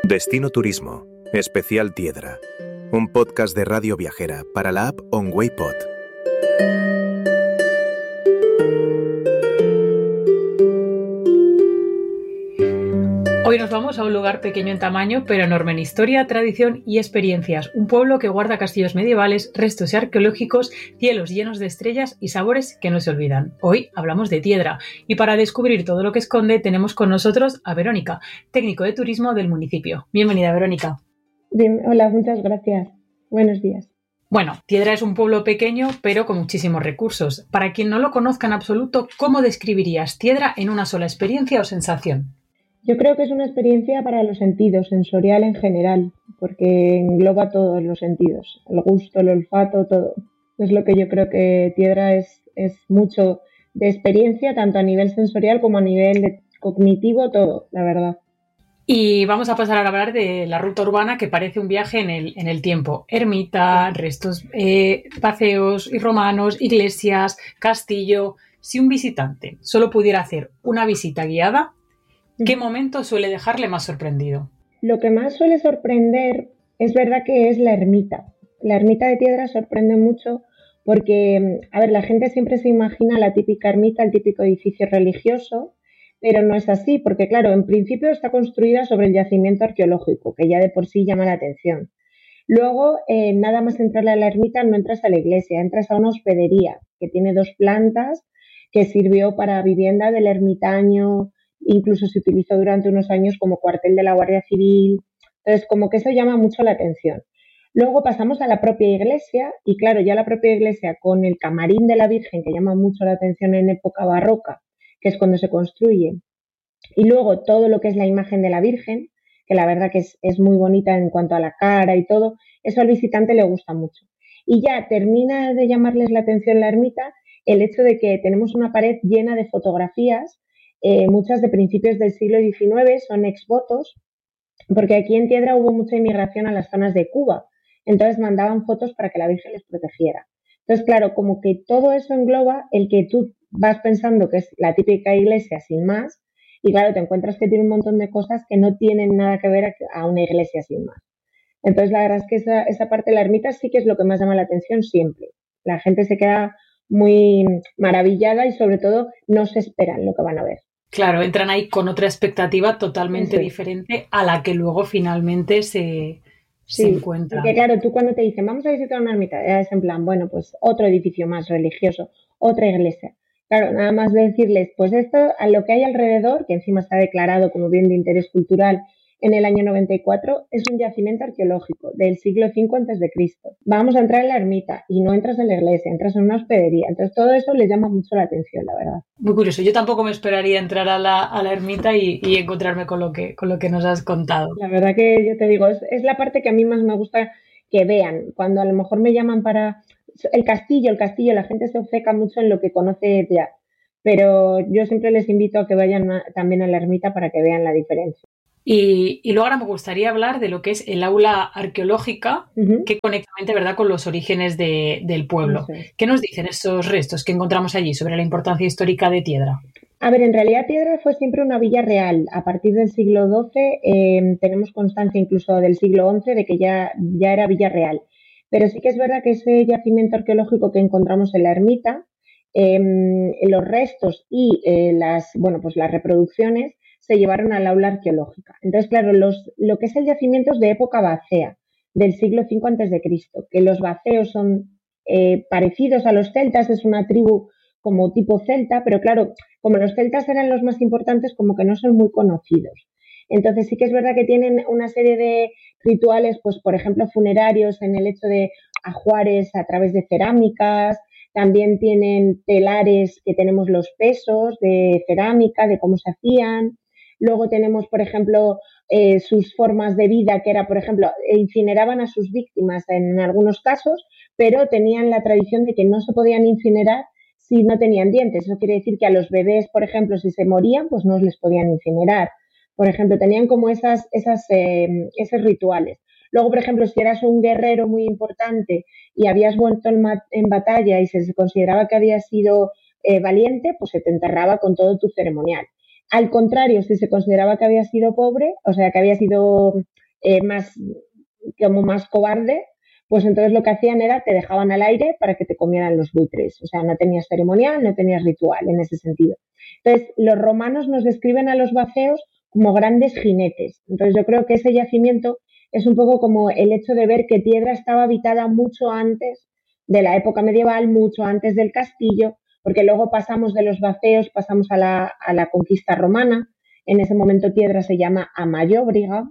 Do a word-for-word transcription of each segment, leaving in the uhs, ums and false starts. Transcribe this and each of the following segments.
Destino Turismo, especial Tiedra, un podcast de Radio Viajera para la app OnWayPod. Hoy nos vamos a un lugar pequeño en tamaño, pero enorme en historia, tradición y experiencias. Un pueblo que guarda castillos medievales, restos arqueológicos, cielos llenos de estrellas y sabores que no se olvidan. Hoy hablamos de Tiedra y para descubrir todo lo que esconde tenemos con nosotros a Verónica, técnico de turismo del municipio. Bienvenida, Verónica. Bien, hola, muchas gracias. Buenos días. Bueno, Tiedra es un pueblo pequeño, pero con muchísimos recursos. Para quien no lo conozca en absoluto, ¿cómo describirías Tiedra en una sola experiencia o sensación? Yo creo que es una experiencia para los sentidos, sensorial en general, porque engloba todos los sentidos, el gusto, el olfato, todo. Es lo que yo creo que Tiedra es, es mucho de experiencia, tanto a nivel sensorial como a nivel de cognitivo, todo, la verdad. Y vamos a pasar a hablar de la ruta urbana que parece un viaje en el, en el tiempo. Ermita, restos, eh, paseos y romanos, iglesias, castillo. Si un visitante solo pudiera hacer una visita guiada, ¿qué momento suele dejarle más sorprendido? Lo que más suele sorprender es verdad que es la ermita. La ermita de Tiedra sorprende mucho porque, a ver, la gente siempre se imagina la típica ermita, el típico edificio religioso, pero no es así, porque claro, en principio está construida sobre el yacimiento arqueológico, que ya de por sí llama la atención. Luego, eh, nada más entrar a la ermita no entras a la iglesia, entras a una hospedería que tiene dos plantas, que sirvió para vivienda del ermitaño. Incluso se utilizó durante unos años como cuartel de la Guardia Civil. Entonces, como que eso llama mucho la atención. Luego pasamos a la propia iglesia y, claro, ya la propia iglesia con el camarín de la Virgen, que llama mucho la atención en época barroca, que es cuando se construye. Y luego todo lo que es la imagen de la Virgen, que la verdad que es, es muy bonita en cuanto a la cara y todo, eso al visitante le gusta mucho. Y ya termina de llamarles la atención la ermita el hecho de que tenemos una pared llena de fotografías. Eh, muchas de principios del siglo diecinueve, son exvotos, porque aquí en Tiedra hubo mucha inmigración a las zonas de Cuba, entonces mandaban fotos para que la Virgen les protegiera. Entonces, claro, como que todo eso engloba el que tú vas pensando que es la típica iglesia sin más, y claro, te encuentras que tiene un montón de cosas que no tienen nada que ver a una iglesia sin más. Entonces, la verdad es que esa, esa parte de la ermita sí que es lo que más llama la atención siempre. La gente se queda muy maravillada y sobre todo no se esperan lo que van a ver. Claro, entran ahí con otra expectativa totalmente sí. diferente a la que luego finalmente se, sí, se encuentra. Porque claro, tú cuando te dicen vamos a visitar una ermita, es en plan, bueno, pues otro edificio más religioso, otra iglesia. Claro, nada más de decirles, pues esto, a lo que hay alrededor, que encima está declarado como bien de interés cultural en el año noventa y cuatro, es un yacimiento arqueológico del siglo cinco antes de Cristo. Vamos a entrar en la ermita y no entras en la iglesia, entras en una hospedería. Entonces todo eso les llama mucho la atención, la verdad. Muy curioso. Yo tampoco me esperaría entrar a la, a la ermita y, y encontrarme con lo, que, con lo que nos has contado. La verdad que yo te digo, es, es la parte que a mí más me gusta que vean. Cuando a lo mejor me llaman para el castillo, el castillo, la gente se obceca mucho en lo que conoce ya. Pero yo siempre les invito a que vayan a, también a la ermita para que vean la diferencia. Y, y luego ahora me gustaría hablar de lo que es el aula arqueológica, uh-huh. que conecta, ¿verdad?, con los orígenes de, del pueblo. Sí. ¿Qué nos dicen esos restos que encontramos allí sobre la importancia histórica de Tiedra? A ver, en realidad Tiedra fue siempre una villa real. A partir del siglo doce eh, tenemos constancia incluso del siglo once de que ya, ya era villa real. Pero sí que es verdad que ese yacimiento arqueológico que encontramos en la ermita, eh, los restos y eh, las, bueno, pues las reproducciones se llevaron al aula arqueológica. Entonces, claro, los, lo que es el yacimiento es de época vacea, del siglo cinco antes de Cristo, que los vaceos son eh, parecidos a los celtas, es una tribu como tipo celta, pero claro, como los celtas eran los más importantes, como que no son muy conocidos. Entonces sí que es verdad que tienen una serie de rituales, pues por ejemplo funerarios, en el hecho de ajuares a través de cerámicas. También tienen telares que tenemos los pesos de cerámica, de cómo se hacían. Luego tenemos, por ejemplo, eh, sus formas de vida, que era, por ejemplo, incineraban a sus víctimas en algunos casos, pero tenían la tradición de que no se podían incinerar si no tenían dientes. Eso quiere decir que a los bebés, por ejemplo, si se morían, pues no les podían incinerar. Por ejemplo, tenían como esas, esas, eh, esos rituales. Luego, por ejemplo, si eras un guerrero muy importante y habías vuelto en, en batalla y se consideraba que habías sido eh, valiente, pues se te enterraba con todo tu ceremonial. Al contrario, si se consideraba que había sido pobre, o sea, que había sido eh, más, como más cobarde, pues entonces lo que hacían era te dejaban al aire para que te comieran los buitres. O sea, no tenías ceremonial, no tenías ritual en ese sentido. Entonces, los romanos nos describen a los baceos como grandes jinetes. Entonces, yo creo que ese yacimiento es un poco como el hecho de ver que Tiedra estaba habitada mucho antes de la época medieval, mucho antes del castillo, porque luego pasamos de los baceos, pasamos a la, a la conquista romana. En ese momento Tiedra se llama Amallóbriga,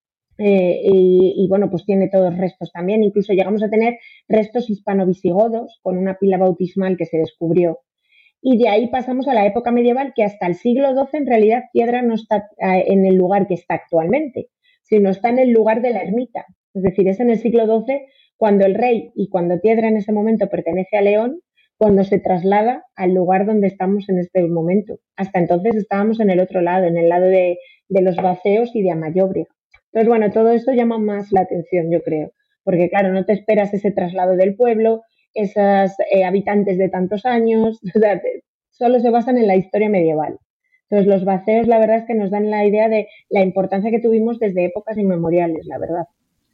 eh, y, y bueno, pues tiene todos restos también. Incluso llegamos a tener restos hispano-visigodos con una pila bautismal que se descubrió. Y de ahí pasamos a la época medieval, que hasta el siglo doce en realidad Tiedra no está en el lugar que está actualmente, sino está en el lugar de la ermita. Es decir, es en el siglo doce cuando el rey y cuando Tiedra en ese momento pertenece a León, cuando se traslada al lugar donde estamos en este momento. Hasta entonces estábamos en el otro lado, en el lado de, de los baceos y de Amallóbriga. Entonces, bueno, todo eso llama más la atención, yo creo, porque claro, no te esperas ese traslado del pueblo, esos eh, habitantes de tantos años, o sea, solo se basan en la historia medieval. Entonces, los baceos, la verdad es que nos dan la idea de la importancia que tuvimos desde épocas inmemoriales, la verdad.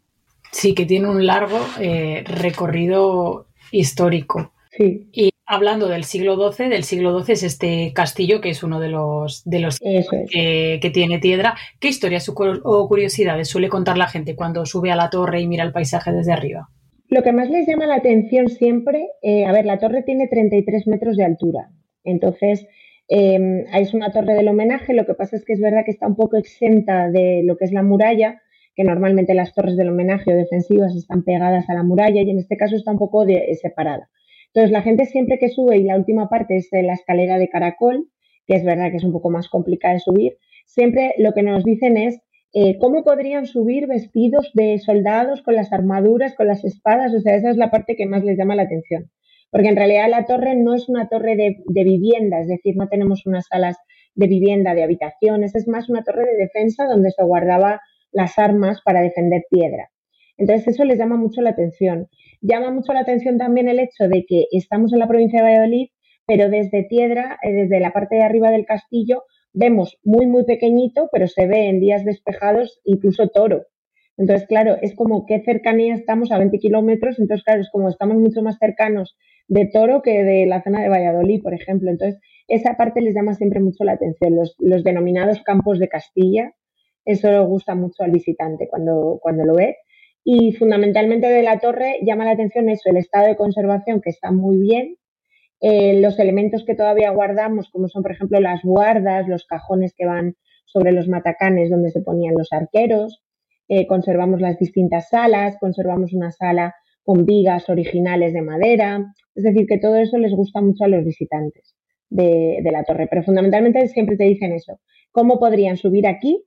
Sí, que tiene un largo eh, recorrido histórico. Sí. Y hablando del siglo doce, del siglo doce es este castillo que es uno de los, de los Eso es. que, que tiene Tiedra. ¿Qué historias o curiosidades suele contar la gente cuando sube a la torre y mira el paisaje desde arriba? Lo que más les llama la atención siempre, eh, a ver, la torre tiene treinta y tres metros de altura, entonces eh, es una torre del homenaje. Lo que pasa es que es verdad que está un poco exenta de lo que es la muralla, que normalmente las torres del homenaje o defensivas están pegadas a la muralla y en este caso está un poco de, separada. Entonces la gente siempre que sube, y la última parte es de la escalera de caracol, que es verdad que es un poco más complicada de subir, siempre lo que nos dicen es Eh, ¿cómo podrían subir vestidos de soldados con las armaduras, con las espadas? O sea, esa es la parte que más les llama la atención. Porque en realidad la torre no es una torre de, de vivienda, es decir, no tenemos unas salas de vivienda, de habitaciones, es más una torre de defensa donde se guardaba las armas para defender Tiedra. Entonces eso les llama mucho la atención. Llama mucho la atención también el hecho de que estamos en la provincia de Valladolid, pero desde Tiedra, eh, desde la parte de arriba del castillo, vemos muy, muy pequeñito, pero se ve en días despejados incluso Toro. Entonces, claro, es como qué cercanía estamos a veinte kilómetros, entonces, claro, es como estamos mucho más cercanos de Toro que de la zona de Valladolid, por ejemplo. Entonces, esa parte les llama siempre mucho la atención, los, los denominados campos de Castilla. Eso le gusta mucho al visitante cuando, cuando lo ve. Y fundamentalmente de la torre llama la atención eso, el estado de conservación, que está muy bien. Eh, los elementos que todavía guardamos, como son, por ejemplo, las guardas, los cajones que van sobre los matacanes donde se ponían los arqueros, eh, conservamos las distintas salas, conservamos una sala con vigas originales de madera, es decir, que todo eso les gusta mucho a los visitantes de, de la torre, pero fundamentalmente siempre te dicen eso, cómo podrían subir aquí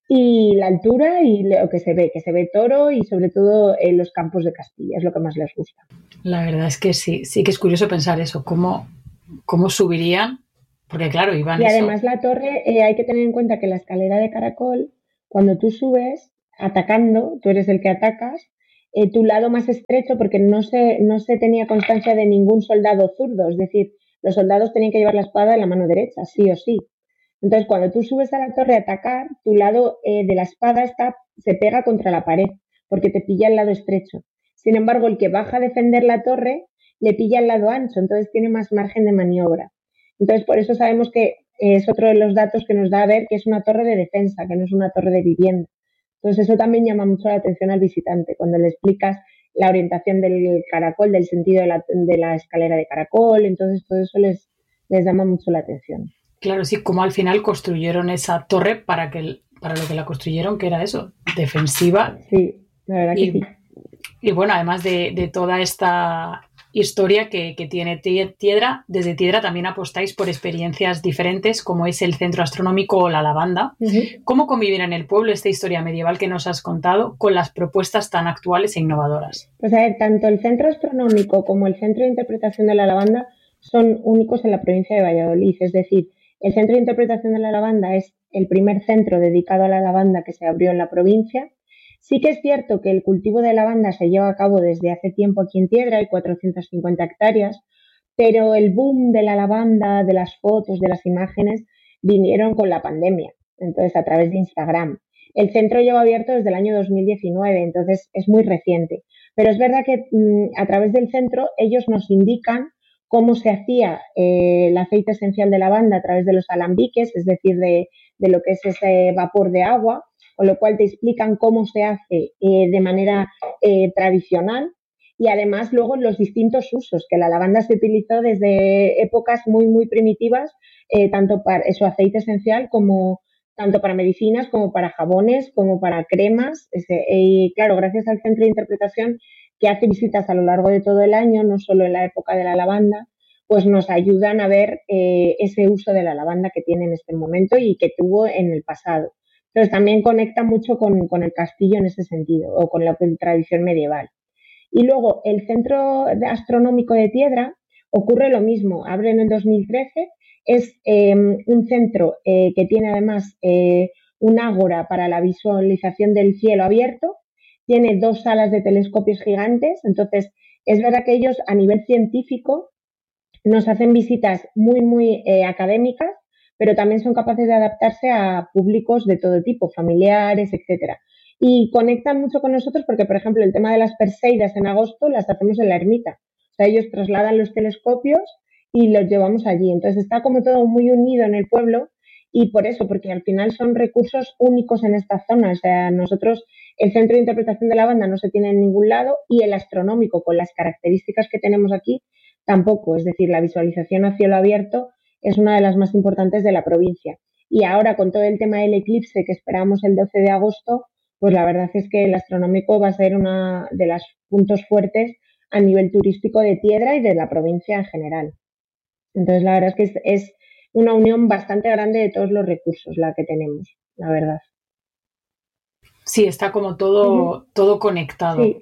y la altura y lo que se ve, que se ve Toro y sobre todo en los campos de Castilla, es lo que más les gusta. La verdad es que sí, sí que es curioso pensar eso, cómo, cómo subirían, porque claro, iban Y eso. además la torre, eh, hay que tener en cuenta que la escalera de caracol, cuando tú subes atacando, tú eres el que atacas, eh, tu lado más estrecho, porque no se, no se tenía constancia de ningún soldado zurdo, es decir, los soldados tenían que llevar la espada en la mano derecha, sí o sí. Entonces, cuando tú subes a la torre a atacar, tu lado eh, de la espada está, se pega contra la pared, porque te pilla el lado estrecho. Sin embargo, el que baja a defender la torre le pilla el lado ancho, entonces tiene más margen de maniobra. Entonces, por eso sabemos que es otro de los datos que nos da a ver que es una torre de defensa, que no es una torre de vivienda. Entonces, eso también llama mucho la atención al visitante, cuando le explicas la orientación del caracol, del sentido de la, de la escalera de caracol, entonces todo eso les, les llama mucho la atención. Claro, sí, como al final construyeron esa torre para que para lo que la construyeron, que era eso, defensiva. Sí, la verdad y, que sí. Y bueno, además de, de toda esta historia que, que tiene Tiedra, desde Tiedra también apostáis por experiencias diferentes, como es el centro astronómico o la lavanda. Uh-huh. ¿Cómo convivir en el pueblo esta historia medieval que nos has contado con las propuestas tan actuales e innovadoras? Pues a ver, tanto el centro astronómico como el centro de interpretación de la lavanda son únicos en la provincia de Valladolid, es decir, el Centro de Interpretación de la Lavanda es el primer centro dedicado a la lavanda que se abrió en la provincia. Sí que es cierto que el cultivo de lavanda se lleva a cabo desde hace tiempo aquí en Tiedra, hay cuatrocientas cincuenta hectáreas, pero el boom de la lavanda, de las fotos, de las imágenes, vinieron con la pandemia, entonces a través de Instagram. El centro lleva abierto desde el año dos mil diecinueve, entonces es muy reciente. Pero es verdad que mmm, a través del centro ellos nos indican cómo se hacía eh, el aceite esencial de lavanda a través de los alambiques, es decir, de, de lo que es ese vapor de agua, con lo cual te explican cómo se hace eh, de manera eh, tradicional y además luego los distintos usos, que la lavanda se utilizó desde épocas muy, muy primitivas, eh, tanto para su aceite esencial como tanto para medicinas como para jabones, como para cremas. Y claro, gracias al Centro de Interpretación que hace visitas a lo largo de todo el año, no solo en la época de la lavanda, pues nos ayudan a ver eh, ese uso de la lavanda que tiene en este momento y que tuvo en el pasado. Entonces también conecta mucho con, con el castillo en ese sentido, o con la tradición medieval. Y luego el Centro Astronómico de Tiedra ocurre lo mismo, abre en el dos mil trece, es eh, un centro eh, que tiene además eh, un ágora para la visualización del cielo abierto, tiene dos salas de telescopios gigantes, entonces es verdad que ellos a nivel científico nos hacen visitas muy, muy eh, académicas, pero también son capaces de adaptarse a públicos de todo tipo, familiares, etcétera. Y conectan mucho con nosotros porque, por ejemplo, el tema de las Perseidas en agosto las hacemos en la ermita. O sea, ellos trasladan los telescopios y los llevamos allí. Entonces está como todo muy unido en el pueblo y por eso, porque al final son recursos únicos en esta zona. O sea, nosotros, el Centro de Interpretación de Lavanda no se tiene en ningún lado y el astronómico, con las características que tenemos aquí, tampoco. Es decir, la visualización a cielo abierto es una de las más importantes de la provincia. Y ahora, con todo el tema del eclipse que esperamos el doce de agosto, pues la verdad es que el astronómico va a ser uno de los puntos fuertes a nivel turístico de Tiedra y de la provincia en general. Entonces, la verdad es que es, es una unión bastante grande de todos los recursos la que tenemos, la verdad. Sí, está como todo, uh-huh. todo conectado. Sí.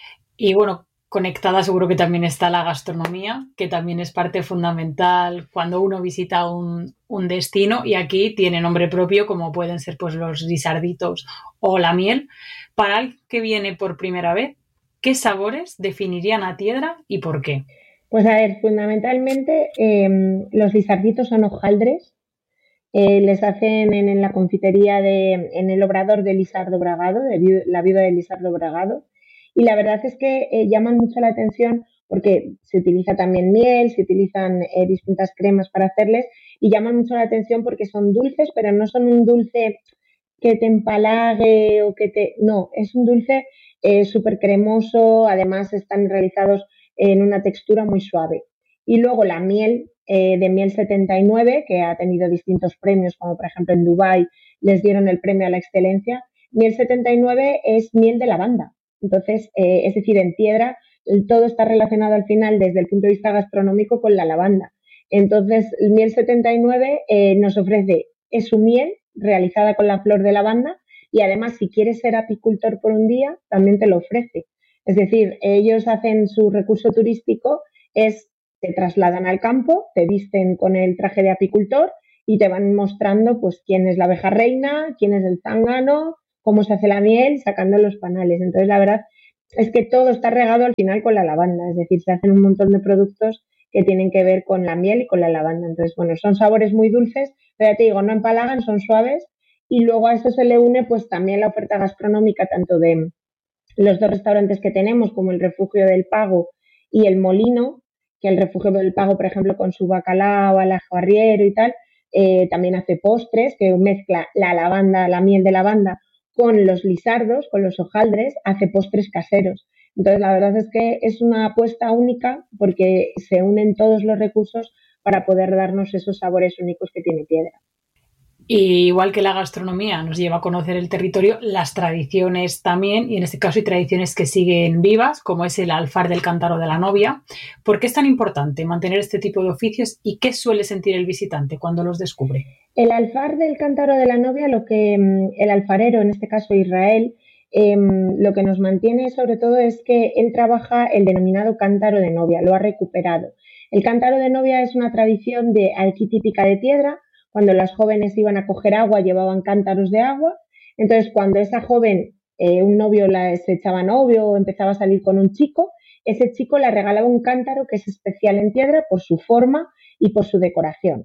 Y bueno, conectada seguro que también está la gastronomía, que también es parte fundamental cuando uno visita un, un destino, y aquí tiene nombre propio, como pueden ser pues los guisarditos o la miel. Para el que viene por primera vez, ¿qué sabores definirían a Tiedra y por qué? Pues a ver, fundamentalmente eh, los guisarditos son hojaldres, eh, les hacen en, en la confitería, de, en el obrador de Lisardo Bragado, de la viuda de Lisardo Bragado. Y la verdad es que eh, llaman mucho la atención porque se utiliza también miel, se utilizan eh, distintas cremas para hacerles y llaman mucho la atención porque son dulces, pero no son un dulce que te empalague o que te... No, es un dulce eh, súper cremoso, además están realizados en una textura muy suave. Y luego la miel eh, de miel setenta y nueve, que ha tenido distintos premios, como por ejemplo en Dubái les dieron el premio a la excelencia. Miel setenta y nueve es miel de lavanda. Entonces, eh, es decir, en Tiedra todo está relacionado al final desde el punto de vista gastronómico con la lavanda. Entonces, el miel setenta y nueve eh, nos ofrece es su miel realizada con la flor de lavanda y además si quieres ser apicultor por un día también te lo ofrece. Es decir, ellos hacen su recurso turístico, es te trasladan al campo, te visten con el traje de apicultor y te van mostrando pues quién es la abeja reina, quién es el zángano, cómo se hace la miel, sacando los panales. Entonces, la verdad es que todo está regado al final con la lavanda, es decir, se hacen un montón de productos que tienen que ver con la miel y con la lavanda. Entonces, bueno, son sabores muy dulces, pero ya te digo, no empalagan, son suaves y luego a esto se le une pues también la oferta gastronómica tanto de los dos restaurantes que tenemos como el Refugio del Pago y el Molino, que el Refugio del Pago, por ejemplo, con su bacalao al ajo arriero y tal, eh, también hace postres que mezcla la lavanda, la miel de lavanda con los lisardos, con los hojaldres, hace postres caseros. Entonces, la verdad es que es una apuesta única porque se unen todos los recursos para poder darnos esos sabores únicos que tiene Tiedra. Y igual que la gastronomía nos lleva a conocer el territorio, las tradiciones también, y en este caso hay tradiciones que siguen vivas, como es el alfar del cántaro de la novia. ¿Por qué es tan importante mantener este tipo de oficios y qué suele sentir el visitante cuando los descubre? El alfar del cántaro de la novia, lo que el alfarero, en este caso Israel, eh, lo que nos mantiene sobre todo es que él trabaja el denominado cántaro de novia, lo ha recuperado. El cántaro de novia es una tradición de aquí típica de Tiedra. Cuando las jóvenes iban a coger agua, llevaban cántaros de agua. Entonces, cuando esa joven, eh, un novio la, se echaba novio o empezaba a salir con un chico, ese chico le regalaba un cántaro que es especial en Tiedra por su forma y por su decoración.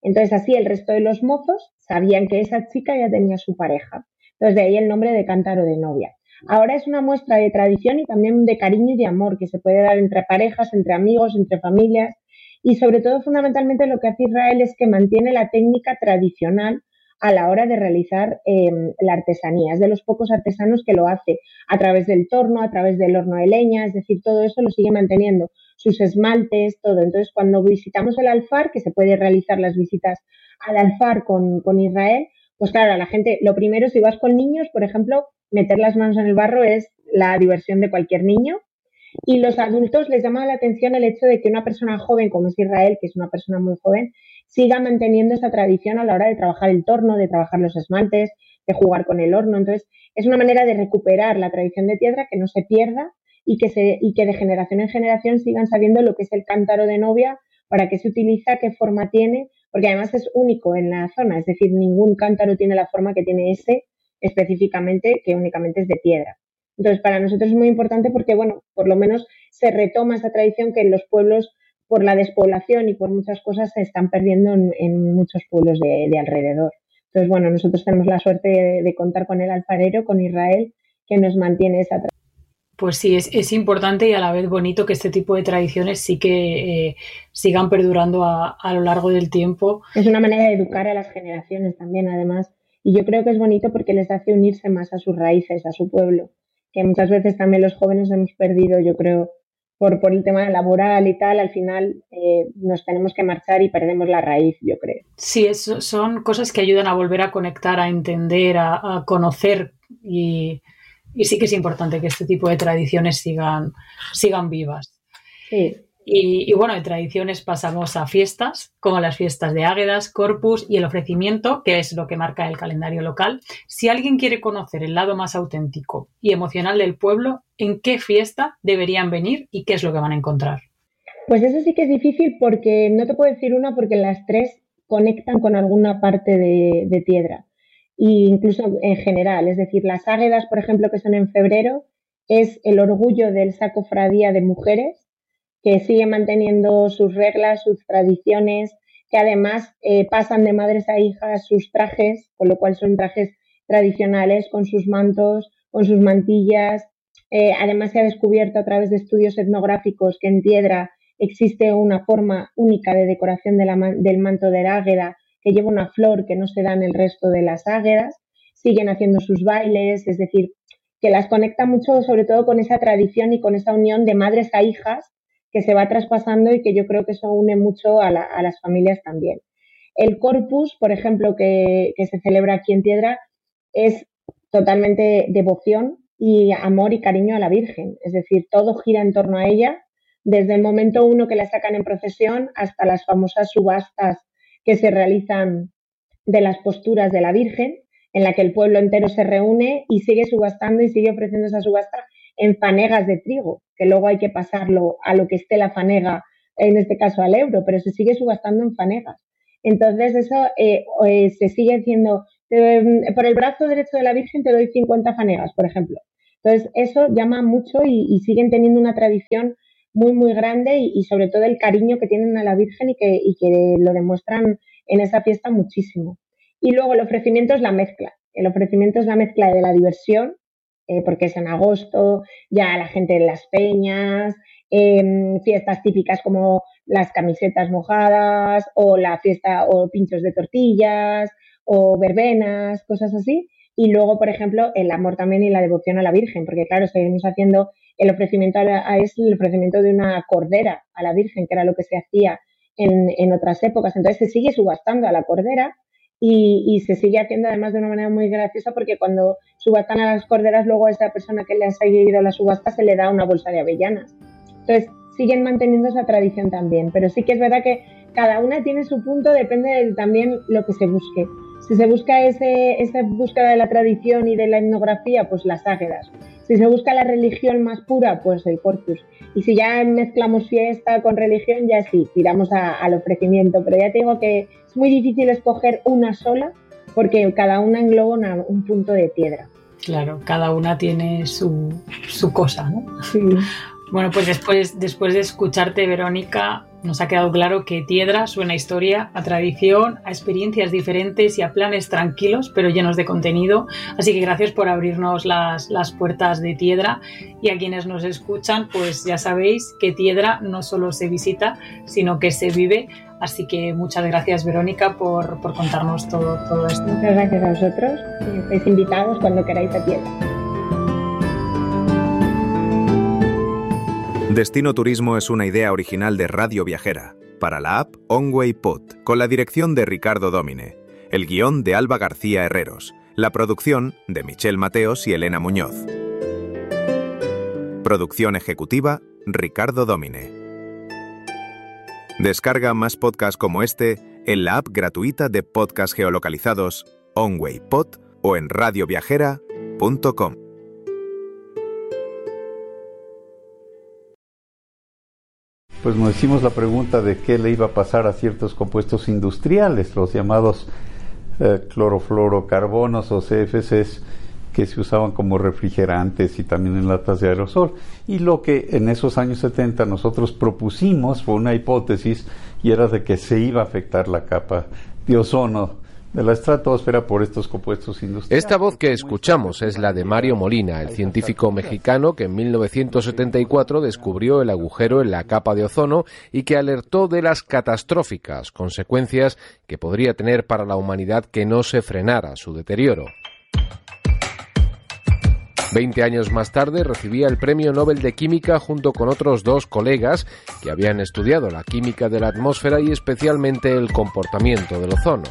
Entonces así el resto de los mozos sabían que esa chica ya tenía su pareja. Entonces de ahí el nombre de cántaro de novia. Ahora es una muestra de tradición y también de cariño y de amor que se puede dar entre parejas, entre amigos, entre familias. Y sobre todo, fundamentalmente, lo que hace Israel es que mantiene la técnica tradicional a la hora de realizar eh, la artesanía. Es de los pocos artesanos que lo hace a través del torno, a través del horno de leña, es decir, todo eso lo sigue manteniendo, sus esmaltes, todo. Entonces, cuando visitamos el Alfar, que se puede realizar las visitas al Alfar con, con Israel, pues claro, la gente, lo primero, si vas con niños, por ejemplo, meter las manos en el barro es la diversión de cualquier niño. Y los adultos les llama la atención el hecho de que una persona joven como es Israel, que es una persona muy joven, siga manteniendo esa tradición a la hora de trabajar el torno, de trabajar los esmaltes, de jugar con el horno. Entonces, es una manera de recuperar la tradición de Tiedra, que no se pierda y que, se, y que de generación en generación sigan sabiendo lo que es el cántaro de novia, para qué se utiliza, qué forma tiene, porque además es único en la zona, es decir, ningún cántaro tiene la forma que tiene ese específicamente, que únicamente es de piedra. Entonces, para nosotros es muy importante porque, bueno, por lo menos se retoma esa tradición que en los pueblos, por la despoblación y por muchas cosas, se están perdiendo en, en muchos pueblos de, de alrededor. Entonces, bueno, nosotros tenemos la suerte de, de contar con el alfarero, con Israel, que nos mantiene esa tradición. Pues sí, es, es importante y a la vez bonito que este tipo de tradiciones sí que eh, sigan perdurando a, a lo largo del tiempo. Es una manera de educar a las generaciones también, además. Y yo creo que es bonito porque les hace unirse más a sus raíces, a su pueblo, que muchas veces también los jóvenes hemos perdido, yo creo, por, por el tema laboral y tal, al final eh, nos tenemos que marchar y perdemos la raíz, yo creo. Sí, es, son cosas que ayudan a volver a conectar, a entender, a, a conocer y, y sí que es importante que este tipo de tradiciones sigan, sigan vivas. Sí. Y, y bueno, de tradiciones pasamos a fiestas, como las fiestas de Águedas, Corpus y el ofrecimiento, que es lo que marca el calendario local. Si alguien quiere conocer el lado más auténtico y emocional del pueblo, ¿en qué fiesta deberían venir y qué es lo que van a encontrar? Pues eso sí que es difícil porque no te puedo decir una porque las tres conectan con alguna parte de, de Tiedra, e incluso en general. Es decir, las Águedas, por ejemplo, que son en febrero, es el orgullo del sacofradía de mujeres, que sigue manteniendo sus reglas, sus tradiciones, que además eh, pasan de madres a hijas sus trajes, con lo cual son trajes tradicionales, con sus mantos, con sus mantillas. Eh, además se ha descubierto a través de estudios etnográficos que en Tiedra existe una forma única de decoración de la, del manto de la águeda, que lleva una flor que no se da en el resto de las águedas. Siguen haciendo sus bailes, es decir, que las conecta mucho sobre todo con esa tradición y con esa unión de madres a hijas, que se va traspasando y que yo creo que eso une mucho a, la, a las familias también. El Corpus, por ejemplo, que, que se celebra aquí en Tiedra, es totalmente devoción y amor y cariño a la Virgen. Es decir, todo gira en torno a ella, desde el momento uno que la sacan en procesión hasta las famosas subastas que se realizan de las posturas de la Virgen, en la que el pueblo entero se reúne y sigue subastando y sigue ofreciendo esa subasta en fanegas de trigo, que luego hay que pasarlo a lo que esté la fanega, en este caso al euro, pero se sigue subastando en fanegas. Entonces eso eh, eh, se sigue haciendo, eh, por el brazo derecho de la Virgen te doy cincuenta fanegas, por ejemplo. Entonces eso llama mucho y, y siguen teniendo una tradición muy, muy grande y, y sobre todo el cariño que tienen a la Virgen y que, y que lo demuestran en esa fiesta muchísimo. Y luego el ofrecimiento es la mezcla. El ofrecimiento es la mezcla de la diversión, Eh, porque es en agosto, ya la gente en las peñas, eh, fiestas típicas como las camisetas mojadas o la fiesta o pinchos de tortillas o verbenas, cosas así. Y luego, por ejemplo, el amor también y la devoción a la Virgen, porque claro, seguimos haciendo el ofrecimiento a, la, a es el ofrecimiento de una cordera a la Virgen, que era lo que se hacía en, en otras épocas. Entonces se sigue subastando a la cordera. Y, y se sigue haciendo además de una manera muy graciosa porque cuando subastan a las corderas, luego a esa persona que le ha seguido la subasta se le da una bolsa de avellanas. Entonces siguen manteniendo esa tradición también, pero sí que es verdad que cada una tiene su punto, depende de también lo que se busque. Si se busca ese, esa búsqueda de la tradición y de la etnografía, pues las águedas. Si se busca la religión más pura, pues el Corpus. Y si ya mezclamos fiesta con religión, ya sí, tiramos a, al ofrecimiento. Pero ya te digo que es muy difícil escoger una sola porque cada una engloba una, un punto de Tiedra. Claro, cada una tiene su, su cosa, ¿no? Sí. Bueno, pues después, después de escucharte, Verónica, nos ha quedado claro que Tiedra suena a historia, a tradición, a experiencias diferentes y a planes tranquilos pero llenos de contenido. Así que gracias por abrirnos las, las puertas de Tiedra, y a quienes nos escuchan, pues ya sabéis que Tiedra no solo se visita, sino que se vive. Así que muchas gracias, Verónica, por, por contarnos todo, todo esto. Muchas gracias a vosotros. Estáis invitados cuando queráis a Tiedra. Destino Turismo es una idea original de Radio Viajera, para la app OnWay Pod, con la dirección de Ricardo Dómine, el guión de Alba García Herreros, la producción de Michelle Mateos y Elena Muñoz. Producción ejecutiva, Ricardo Dómine. Descarga más podcasts como este en la app gratuita de podcast geolocalizados OnWay Pod o en radio viajera punto com. Pues nos hicimos la pregunta de qué le iba a pasar a ciertos compuestos industriales, los llamados eh, clorofluorocarbonos o C F Cs, que se usaban como refrigerantes y también en latas de aerosol. Y lo que en esos años setenta nosotros propusimos fue una hipótesis, y era de que se iba a afectar la capa de ozono de la estratosfera por estos compuestos industriales. Esta voz que escuchamos es la de Mario Molina, el científico mexicano que en mil novecientos setenta y cuatro descubrió el agujero en la capa de ozono y que alertó de las catastróficas consecuencias que podría tener para la humanidad que no se frenara su deterioro. Veinte años más tarde recibía el Premio Nobel de Química junto con otros dos colegas que habían estudiado la química de la atmósfera y especialmente el comportamiento del ozono.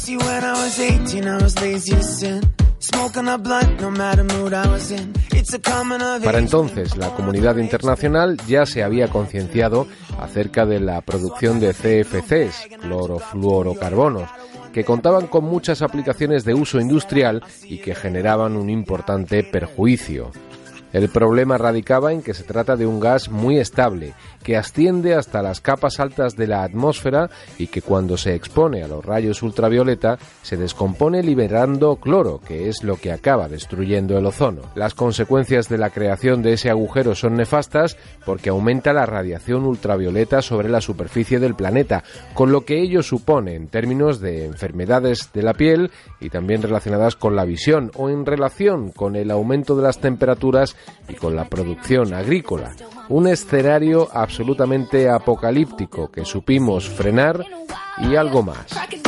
Para entonces, la comunidad internacional ya se había concienciado acerca de la producción de C F Cs, clorofluorocarbonos, que contaban con muchas aplicaciones de uso industrial y que generaban un importante perjuicio. El problema radicaba en que se trata de un gas muy estable, que asciende hasta las capas altas de la atmósfera y que cuando se expone a los rayos ultravioleta se descompone liberando cloro, que es lo que acaba destruyendo el ozono. Las consecuencias de la creación de ese agujero son nefastas porque aumenta la radiación ultravioleta sobre la superficie del planeta, con lo que ello supone en términos de enfermedades de la piel y también relacionadas con la visión o en relación con el aumento de las temperaturas y con la producción agrícola. Un escenario absolutamente apocalíptico que supimos frenar y algo más.